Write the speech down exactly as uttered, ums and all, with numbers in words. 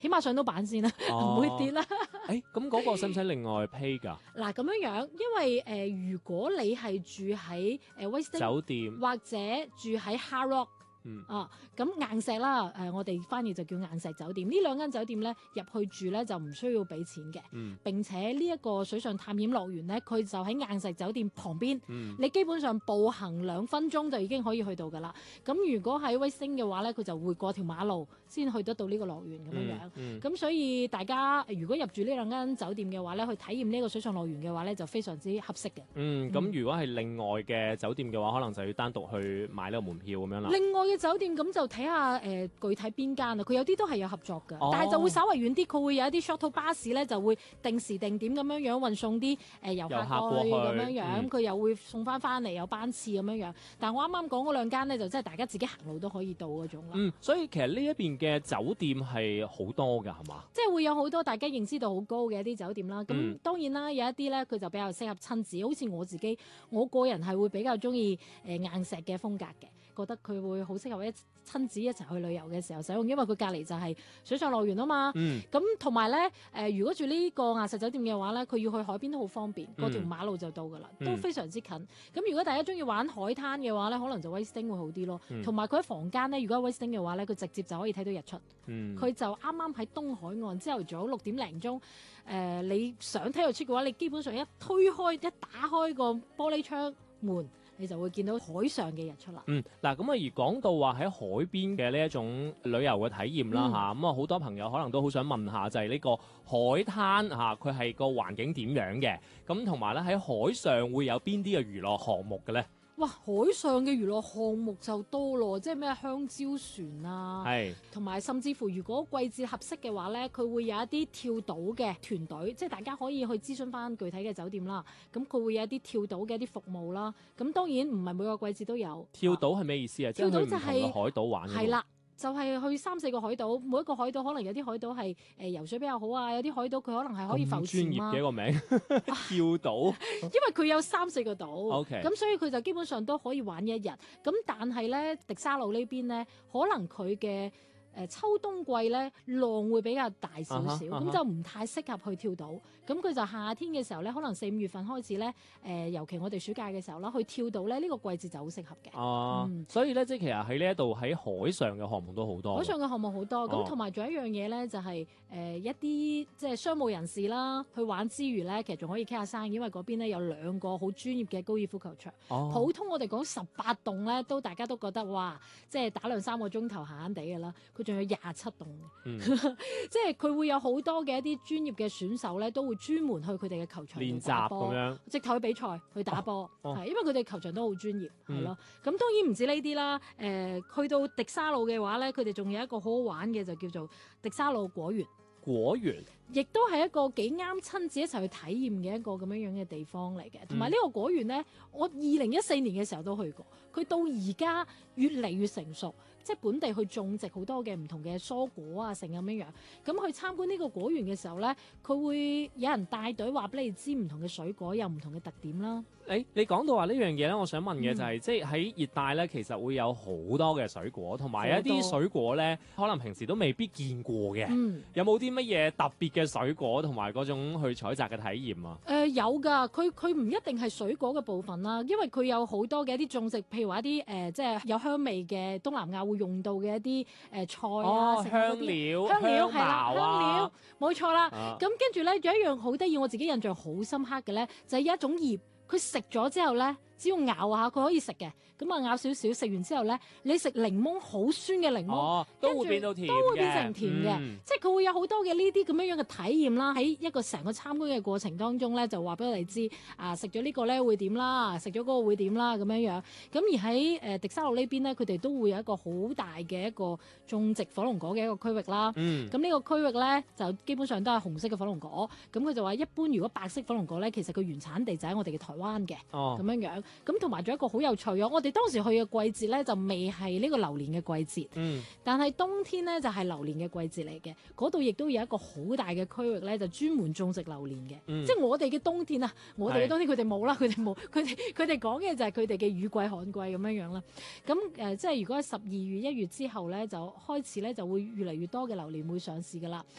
起碼上到板先啦，唔、 哦、 會跌啦。 誒，咁嗰個使唔使另外 pay 㗎？ 嗱咁樣樣，因為誒、呃，如果你係住喺誒 Westin 酒店或者住喺 Hard Rock。 嗯啊，咁硬石啦，誒、呃，我哋翻譯就叫硬石酒店。呢兩間酒店咧入去住咧就唔需要俾錢嘅， 嗯、 並且呢一個水上探險樂園咧，佢就喺硬石酒店旁邊， 嗯、你基本上步行兩分鐘就已經可以去到噶啦。咁如果喺威星嘅話咧，佢就會過條馬路先去得到呢個樂園咁樣樣。咁、嗯嗯、所以大家如果入住呢兩間酒店嘅話咧，去體驗呢個水上樂園嘅話咧，就非常之合適嘅。 嗯，咁如果係另外嘅酒店嘅話，可能就要單獨去買呢個門票咁樣啦。 另外嘅酒店咁就睇下誒具體邊間啦，佢有啲都係有合作㗎， 哦、 但係就會稍微遠啲，佢會有一啲 shuttle 巴士咧，就會定時定點咁樣樣運送啲誒遊客過去咁樣樣，佢、嗯、又會送翻翻嚟有班次咁樣樣。但係我啱啱講嗰兩間咧，就真係大家自己行路都可以到嗰種啦。 嗯，所以其實呢一邊嘅酒店係好多㗎，係嘛？即係會有好多大家認知度好高嘅一啲酒店啦。咁、嗯、當然啦，有一啲咧佢就比較適合親子，好似我自己，我個人係會比較中意誒硬石嘅風格嘅。覺得佢會好適合一親子一齊去旅遊嘅時候使用，因為佢隔離就係水上樂園啊嘛。咁同埋咧，誒如果住呢個硬石酒店嘅話咧，佢要去海邊都好方便，過、嗯、條馬路就到噶啦，都非常之近。咁、嗯、如果大家中意玩海灘嘅話咧，可能就威斯汀會好啲咯。同埋佢喺房間咧，如果喺威斯汀嘅話咧，佢直接就可以睇到日出。佢、嗯、就啱啱喺東海岸，朝頭早六點零鐘，誒、呃、你想睇日出嘅話，你基本上一推開一打開個玻璃窗門，你就會見到海上嘅日出啦。 嗯，嗱咁啊，而講到話喺海邊嘅呢一種旅遊嘅體驗啦嚇，咁啊好多朋友可能都好想問下，就係呢個海灘嚇，佢係個環境點樣嘅？咁同埋咧喺海上會有邊啲嘅娛樂項目嘅咧？ 哇！海上嘅娛樂項目就多咯，即係咩香蕉船啊，係，同埋甚至乎如果季節合適嘅話咧，佢會有一啲跳島嘅團隊，即係大家可以去諮詢翻具體嘅酒店啦。咁佢會有一啲跳島嘅一啲服務啦。咁當然唔係每個季節都有。 跳島係咩意思啊？ 跳島就係、 即係去唔同嘅海島玩。係啦。 就係、是、去三四個海島，每一個海島可能有啲海島係誒游水比較好啊，有啲海島佢可能係可以浮潛啊。咁專業嘅一個名跳島，因為佢有三四個島，咁、okay. 所以佢就基本上都可以玩一日。咁但係咧，迪沙路呢邊咧，可能佢嘅誒秋冬季咧浪會比較大少少，咁、uh-huh, uh-huh. 就唔太適合去跳島。咁佢就夏天嘅時候咧，可能四五月份開始咧，誒、呃、尤其我哋暑假嘅時候啦，去跳島咧，呢、這個季節就好適合嘅。 哦、uh, 嗯，所以咧，即係其實喺呢一度喺海上嘅項目都好多。海上嘅項目好多，咁同埋仲有一樣嘢咧，就係、是、誒、呃、一啲即係商務人士啦，去玩之餘咧，其實仲可以傾下生意，因為嗰邊咧有兩個好專業嘅高爾夫球場。哦、uh-huh.，普通我哋講十八洞咧，都大家都覺得哇，即係打兩三個鐘頭閒閒地嘅啦。佢仲有廿七棟嘅，嗯、即係佢會有好多嘅一啲專業嘅選手咧，都會專門去佢哋嘅球場練習咁樣，直頭去比賽去打波，係、哦哦、因為佢哋球場都好專業，係、嗯、咯。咁當然唔止呢啲啦，誒、呃，去到迪沙路嘅話咧，佢哋仲有一個好好玩嘅，就叫做迪沙路果園。果園亦都係一個幾啱親子一齊去體驗嘅一個咁樣樣嘅地方嚟嘅，同埋呢個果園咧，我二零一四年嘅時候都去過，佢到而家越嚟越成熟。即係本地去種植好多嘅唔同嘅蔬果啊，成咁樣樣。咁去參觀呢個果園嘅時候咧，佢會有人帶隊話俾你知唔同嘅水果有唔同嘅特點啦。 誒、欸，你講到話呢樣嘢咧，我想問嘅就係、是嗯，即係喺熱帶咧，其實會有好多嘅水果，同埋一啲水果咧，可能平時都未必見過嘅、嗯。有冇啲乜嘢特別嘅水果同埋嗰種去採摘嘅體驗啊？誒、 呃，有㗎，佢佢唔一定係水果嘅部分啦，因為佢有好多嘅一啲種植，譬如話一啲誒、呃，即係有香味嘅東南亞會用到嘅一啲誒、呃、菜啊， 哦、香料、 香料係啦、 啊， 香料冇錯啦。咁跟住咧，有一樣好得意，我自己印象好深刻嘅咧，就係、是、有一種葉，佢食咗之後咧。只要咬下佢可以食嘅，咁啊咬少少，食完之後咧，你食檸檬好酸嘅檸檬、哦，都會變到甜，都會變成甜嘅、嗯，即係佢會有好多嘅呢啲咁樣樣嘅體驗啦。喺一個成個參觀嘅過程當中咧，就話俾我哋知啊，食咗呢個咧會點啦，食咗嗰個會點啦咁樣樣。咁而喺誒、呃、迪沙路呢邊咧，佢哋都會有一個好大嘅一個種植火龍果嘅一個區域啦。咁、嗯、呢個區域咧就基本上都係紅色嘅火龍果。咁佢就話一般如果白色火龍果咧，其實佢原產地就喺我哋嘅台灣嘅，咁、哦、樣樣。 咁同埋仲有一個好有趣啊！我哋當時去嘅季節咧就未係呢個榴蓮嘅季節， 嗯， 但係冬天咧就係榴蓮嘅季節嚟嘅。嗰度亦都有一個好大嘅區域咧，就專門種植榴蓮嘅。 嗯、 即係我哋嘅冬天啊，我哋嘅冬天佢哋冇啦，佢哋冇，佢哋佢哋講嘅就係佢哋嘅雨季旱季咁樣樣啦。咁誒、呃，即係如果喺十二月一月之後咧，就開始咧就會越嚟越多嘅榴蓮會上市㗎啦。